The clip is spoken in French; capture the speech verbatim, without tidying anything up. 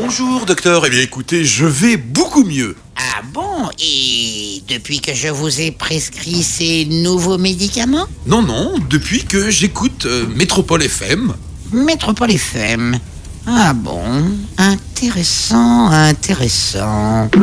Bonjour docteur, eh bien écoutez, je vais beaucoup mieux. Ah bon? Et depuis que je vous ai prescrit ces nouveaux médicaments? Non, non, depuis que j'écoute euh, Métropole F M. Métropole F M. Ah bon? Intéressant, intéressant.